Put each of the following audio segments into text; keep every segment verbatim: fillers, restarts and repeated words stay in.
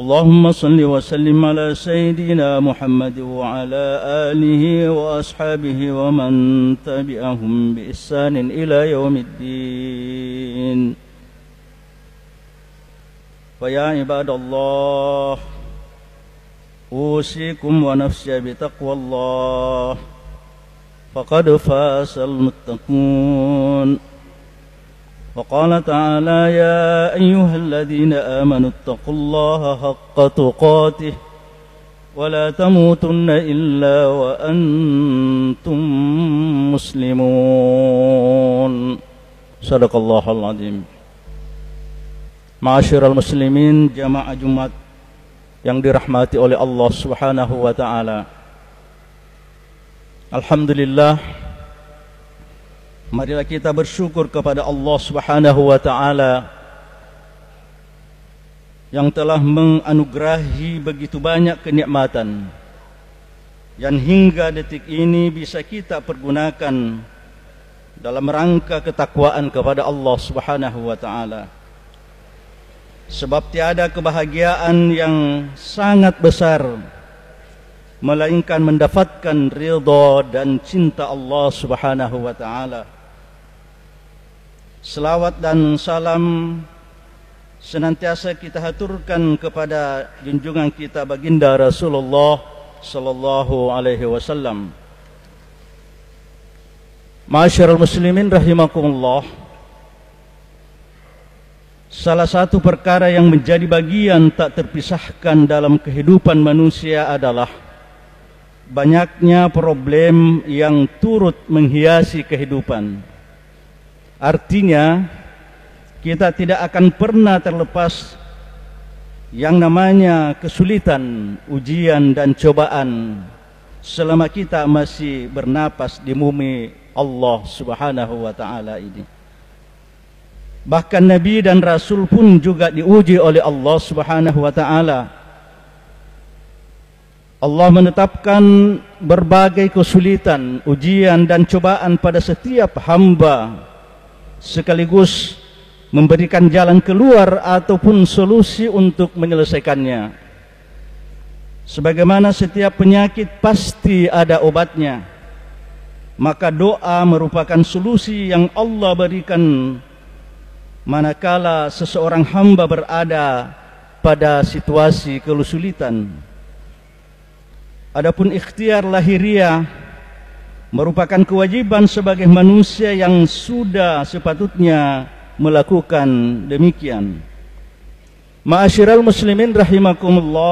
اللهم صل وسلم على سيدنا محمد وعلى آله وأصحابه ومن تبعهم بإحسان إلى يوم الدين. فيا عباد الله أوصيكم ونفسي بتقوى الله فقد فاز المتقون. وقال تعالى يا أيها الذين آمنوا اتقوا الله حق تقاته ولا تموتن إلا وأنتم مسلمون. صدق الله العظيم. Ma'asyiral muslimin, jamaah Jumat yang dirahmati oleh Allah Subhanahu wa taala. Alhamdulillah, marilah kita bersyukur kepada Allah Subhanahu wa taala yang telah menganugerahi begitu banyak kenikmatan yang hingga detik ini bisa kita pergunakan dalam rangka ketakwaan kepada Allah Subhanahu wa taala. Sebab tiada kebahagiaan yang sangat besar melainkan mendapatkan ridha dan cinta Allah Subhanahu wa taala. Selawat dan salam senantiasa kita haturkan kepada junjungan kita baginda Rasulullah sallallahu alaihi wasallam. Ma'asyiral muslimin rahimakumullah. Salah satu perkara yang menjadi bagian tak terpisahkan dalam kehidupan manusia adalah banyaknya problem yang turut menghiasi kehidupan. Artinya, kita tidak akan pernah terlepas yang namanya kesulitan, ujian dan cobaan selama kita masih bernapas di bumi Allah Subhanahu wa taala ini. Bahkan Nabi dan Rasul pun juga diuji oleh Allah Subhanahu wa taala. Allah menetapkan berbagai kesulitan, ujian dan cobaan pada setiap hamba, sekaligus memberikan jalan keluar ataupun solusi untuk menyelesaikannya. Sebagaimana setiap penyakit pasti ada obatnya, maka doa merupakan solusi yang Allah berikan manakala seseorang hamba berada pada situasi kesulitan. Adapun ikhtiar lahiriah merupakan kewajiban sebagai manusia yang sudah sepatutnya melakukan demikian. Ma'asyiral muslimin rahimakumullah,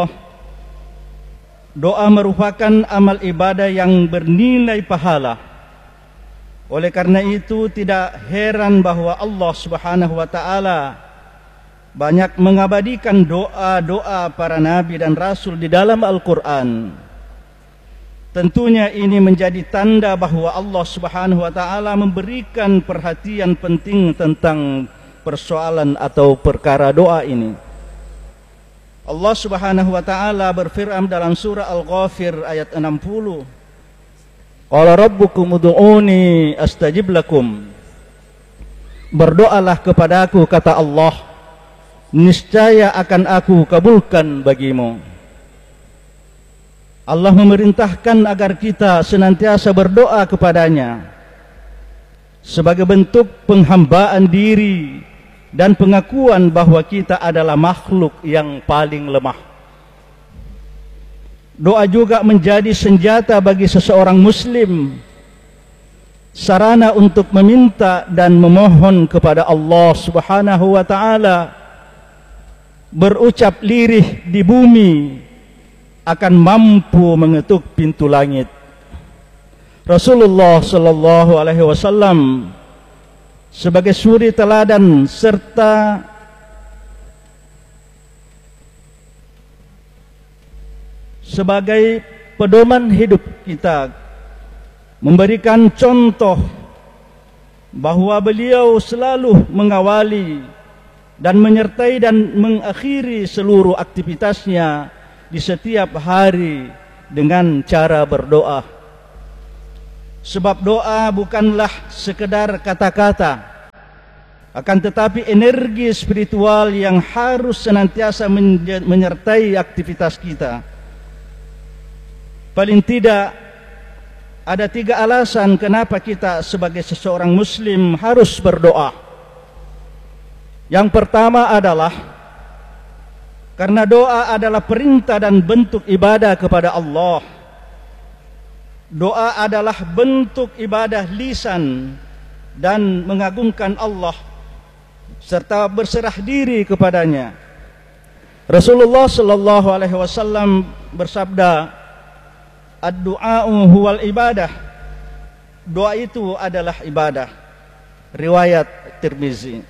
doa merupakan amal ibadah yang bernilai pahala. Oleh karena itu tidak heran bahwa Allah Subhanahu wa taala banyak mengabadikan doa-doa para nabi dan rasul di dalam Al-Qur'an. Tentunya ini menjadi tanda bahwa Allah Subhanahu wa taala memberikan perhatian penting tentang persoalan atau perkara doa ini. Allah Subhanahu wa taala berfirman dalam surah Al-Ghafir ayat enam puluh. Qala rabbukum ud'uni astajib lakum. Berdoalah kepadaku, kata Allah, niscaya akan aku kabulkan bagimu. Allah memerintahkan agar kita senantiasa berdoa kepadanya sebagai bentuk penghambaan diri dan pengakuan bahwa kita adalah makhluk yang paling lemah. Doa juga menjadi senjata bagi seseorang muslim, sarana untuk meminta dan memohon kepada Allah Subhanahu wa taala, berucap lirih di bumi akan mampu mengetuk pintu langit. Rasulullah sallallahu alaihi wasallam sebagai suri teladan serta sebagai pedoman hidup kita memberikan contoh bahwa beliau selalu mengawali dan menyertai dan mengakhiri seluruh aktivitasnya di setiap hari dengan cara berdoa. Sebab doa bukanlah sekedar kata-kata Akan tetapi energi spiritual yang harus senantiasa menyertai aktivitas kita. Paling tidak ada tiga alasan kenapa kita sebagai seseorang muslim harus berdoa. Yang pertama adalah karena doa adalah perintah dan bentuk ibadah kepada Allah. Doa adalah bentuk ibadah lisan dan mengagungkan Allah serta berserah diri kepadanya. Rasulullah sallallahu alaihi wasallam bersabda, "Ad-du'a'u huwal ibadah." Doa itu adalah ibadah. Riwayat Tirmizi.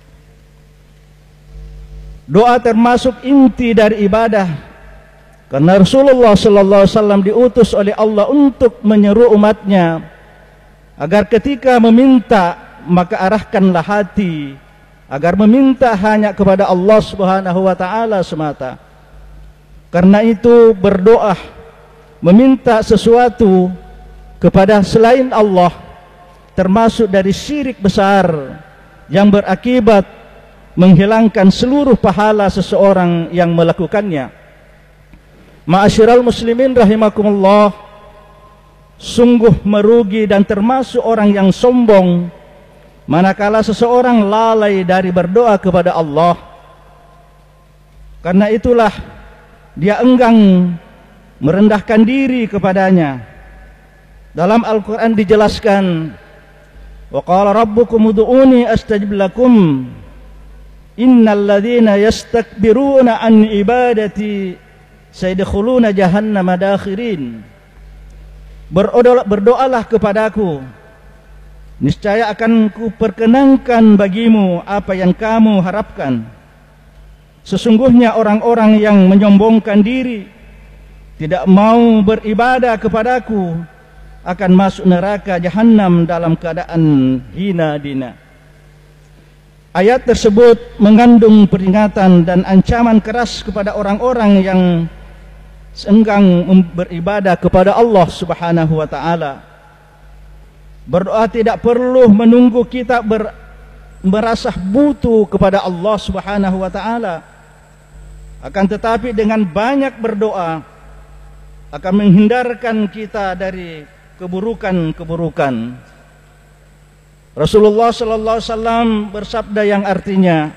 Doa termasuk inti dari ibadah. Karena Rasulullah sallallahu alaihi wasallam diutus oleh Allah untuk menyeru umatnya agar ketika meminta maka arahkanlah hati, agar meminta hanya kepada Allah Subhanahu wa taala semata. Karena itu berdoa meminta sesuatu kepada selain Allah termasuk dari syirik besar yang berakibat menghilangkan seluruh pahala seseorang yang melakukannya. Ma'asyiral muslimin rahimakumullah, sungguh merugi dan termasuk orang yang sombong manakala seseorang lalai dari berdoa kepada Allah. Karena itulah dia enggan merendahkan diri kepadanya. Dalam Al-Quran dijelaskan, wa qala rabbukum ud'uni astajib lakum innal ladzina yastakbiruna an ibadati sayadkhuluna jahannama dakhirin. Berdoalah, berdoalah kepadaku, niscaya akan kuperkenankan bagimu apa yang kamu harapkan. Sesungguhnya orang-orang yang menyombongkan diri, tidak mau beribadah kepadaku, akan masuk neraka jahanam dalam keadaan hina dina. Ayat tersebut mengandung peringatan dan ancaman keras kepada orang-orang yang enggan beribadah kepada Allah Subhanahu wa taala. Berdoa tidak perlu menunggu kita ber, merasa butuh kepada Allah Subhanahu wa taala. Akan tetapi dengan banyak berdoa akan menghindarkan kita dari keburukan-keburukan. Rasulullah sallallahu alaihi wasallam bersabda yang artinya,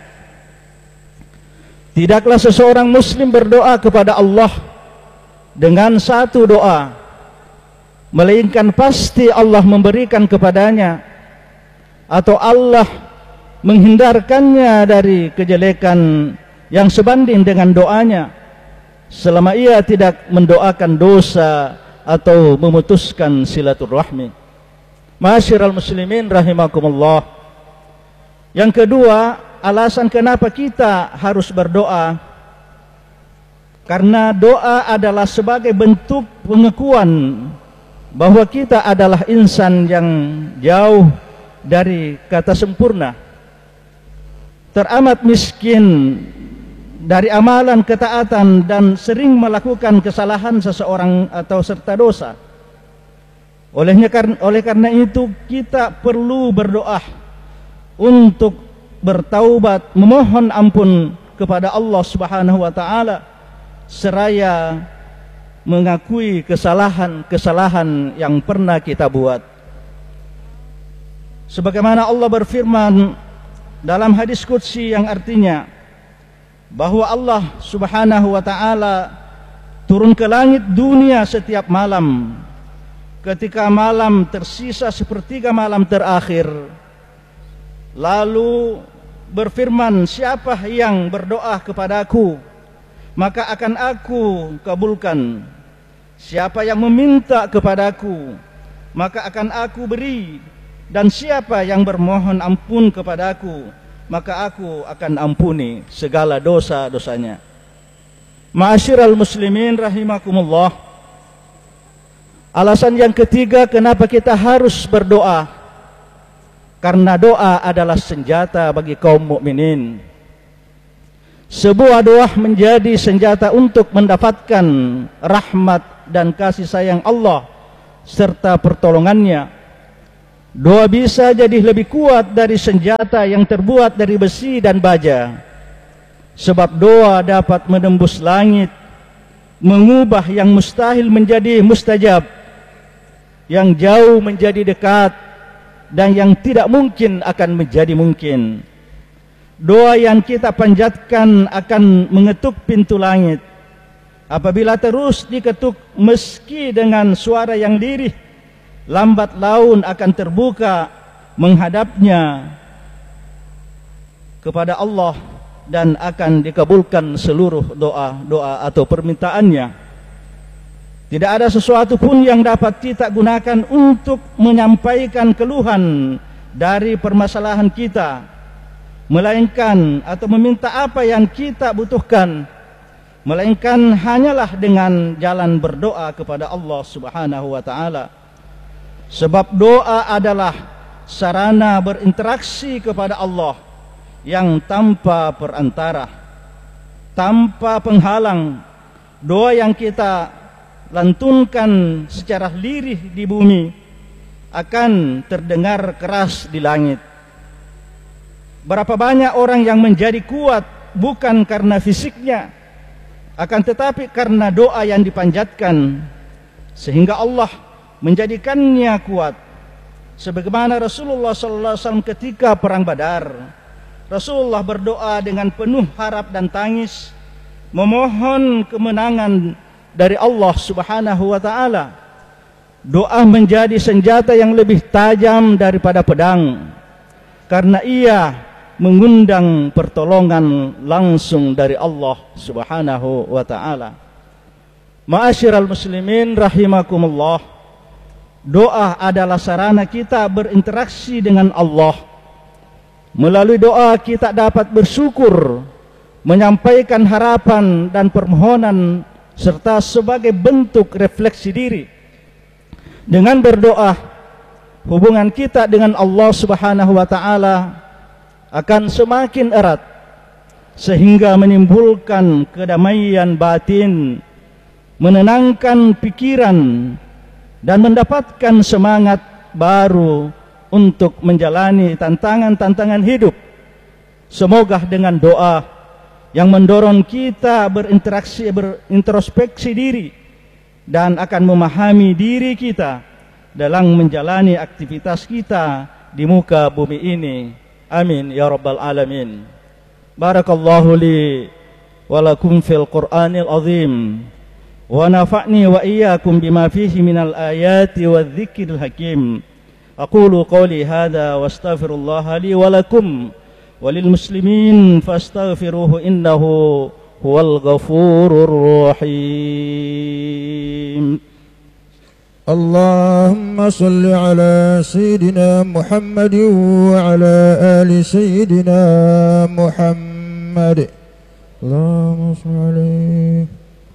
tidaklah seseorang muslim berdoa kepada Allah dengan satu doa, melainkan pasti Allah memberikan kepadanya atau Allah menghindarkannya dari kejelekan yang sebanding dengan doanya, selama ia tidak mendoakan dosa atau memutuskan silaturahmi. Ma'asyiral muslimin rahimakumullah. Yang kedua, alasan kenapa kita harus berdoa, karena doa adalah sebagai bentuk pengakuan bahwa kita adalah insan yang jauh dari kata sempurna, teramat miskin dari amalan ketaatan dan sering melakukan kesalahan seseorang atau serta dosa. Olehnya oleh karena itu kita perlu berdoa untuk bertaubat, memohon ampun kepada Allah Subhanahu wa taala seraya mengakui kesalahan-kesalahan yang pernah kita buat. Sebagaimana Allah berfirman dalam hadis qudsi yang artinya bahwa Allah Subhanahu wa taala turun ke langit dunia setiap malam. Ketika malam tersisa sepertiga malam terakhir, lalu berfirman, siapa yang berdoa kepadaku, maka akan aku kabulkan. Siapa yang meminta kepadaku, maka akan aku beri. Dan siapa yang bermohon ampun kepadaku, maka aku akan ampuni segala dosa-dosanya. Ma'asyiral muslimin rahimakumullah. Alasan yang ketiga kenapa kita harus berdoa, karena doa adalah senjata bagi kaum mukminin. Sebuah doa menjadi senjata untuk mendapatkan rahmat dan kasih sayang Allah serta pertolongannya. Doa bisa jadi lebih kuat dari senjata yang terbuat dari besi dan baja. Sebab doa dapat menembus langit, mengubah yang mustahil menjadi mustajab, yang jauh menjadi dekat, dan yang tidak mungkin akan menjadi mungkin. Doa yang kita panjatkan akan mengetuk pintu langit. Apabila terus diketuk meski dengan suara yang lirih, lambat laun akan terbuka menghadapnya kepada Allah dan akan dikabulkan seluruh doa-doa atau permintaannya. Tidak ada sesuatu pun yang dapat kita gunakan untuk menyampaikan keluhan dari permasalahan kita, melainkan atau meminta apa yang kita butuhkan, melainkan hanyalah dengan jalan berdoa kepada Allah Subhanahu wa taala. Sebab doa adalah sarana berinteraksi kepada Allah yang tanpa perantara, tanpa penghalang. Doa yang kita lantunkan secara lirih di bumi akan terdengar keras di langit. Berapa banyak orang yang menjadi kuat bukan karena fisiknya, akan tetapi karena doa yang dipanjatkan, sehingga Allah menjadikannya kuat. Sebagaimana Rasulullah sallallahu alaihi wasallam ketika perang Badar, Rasulullah berdoa dengan penuh harap dan tangis, memohon kemenangan dari Allah Subhanahu wa taala. Doa menjadi senjata yang lebih tajam daripada pedang, karena ia mengundang pertolongan langsung dari Allah Subhanahu wa taala. Ma'asyiral muslimin rahimakumullah. Doa adalah sarana kita berinteraksi dengan Allah. Melalui doa kita dapat bersyukur, menyampaikan harapan dan permohonan, serta sebagai bentuk refleksi diri. Dengan berdoa, hubungan kita dengan Allah Subhanahu wa taala akan semakin erat, sehingga menimbulkan kedamaian batin, menenangkan pikiran, dan mendapatkan semangat baru untuk menjalani tantangan-tantangan hidup. Semoga dengan doa yang mendorong kita berinteraksi, berintrospeksi diri, dan akan memahami diri kita dalam menjalani aktivitas kita di muka bumi ini. Amin ya rabbal alamin. Barakallahu li wa lakum fil Qur'anil azim, wa nafa'ni wa iyyakum bima fihi minal ayati wadh-dhikril hakim. Aqulu qawli hadha wa astaghfirullaha li wa lakum walil muslimin fastaghfiruhu innahu huwal ghafurur rahim. Allahumma salli ala Sayyidina Muhammad wa ala ali Sayyidina Muhammad. Allahumma salli.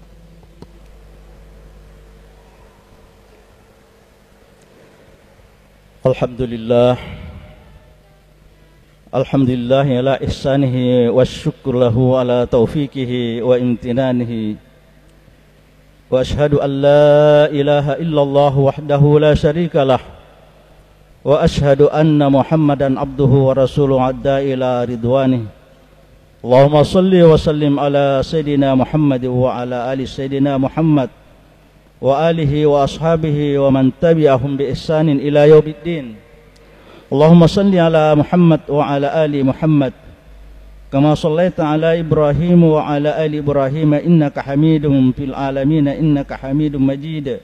Alhamdulillah, Alhamdulillah ala ihsanihi wa syukur lahu ala taufiqihi wa imtinanihi. Wa ashhadu an la ilaha illallah wahdahu la syarika lah, wa ashhadu anna Muhammadan abduhu wa rasuluhu adda ila ridwanih. Allahumma salli wa sallim ala Sayyidina Muhammad wa ala ali Sayyidina Muhammad wa alihi wa ashabihi wa man tabi'ahum bi ihsanin ila yaumiddin. Allahumma salli ala Muhammad wa ala ali Muhammad kama sallaita ala Ibrahim wa ala ali Ibrahim innaka Hamidum fil alamin innaka Hamidum Majid.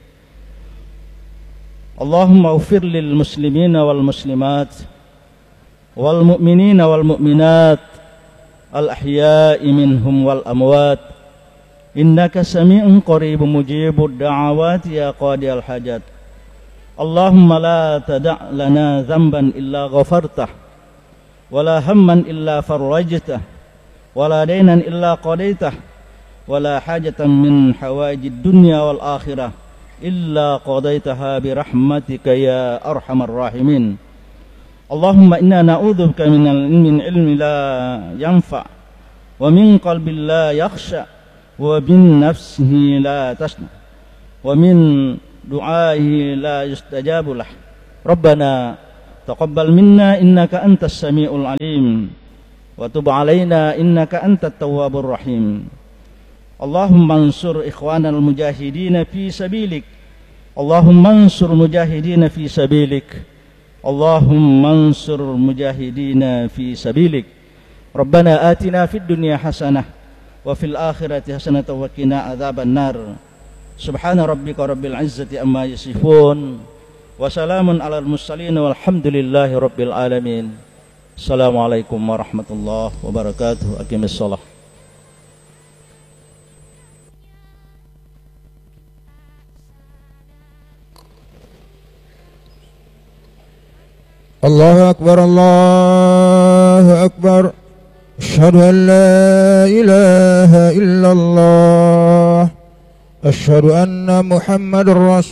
Allahumma ighfir lil muslimina wal muslimat wal mu'minina wal mu'minat al ahya'i minhum wal amwat innaka sami'un qaribun mujibud da'awat ya qadiyal hajat. Allahumma la tada' lana dhanban illa ghafartah, wala hamman illa farajtah, wala daynan illa qadaitah, wala hajatan min hawaijid dunya wal akhirah illa qadaitaha bi rahmatika ya arhamar rahimin. Allahumma inna na'udzubika minal min ilmi la yanfa' wa min qalbin la yakhsha wa bin nafsihi la tasna wa min du'aihi la yustajabu lah. Rabbana تقبل منا إنك أنت السميع العليم وتب علينا إنك أنت التواب الرحيم اللهم انصر إخواننا المجاهدين في سبيلك اللهم انصر مجاهدين في سبيلك اللهم انصر مجاهدين في سبيلك ربنا آتنا في الدنيا حسنة وفي الآخرة حسنة وقنا عذاب النار سبحان ربك رب العزة عما يصفون وسلام على المرسلين والحمد لله رب العالمين السلام عليكم ورحمة الله وبركاته أقم الصلاة الله أكبر الله أكبر أشهد أن لا إله إلا الله أشهد أن محمد رسول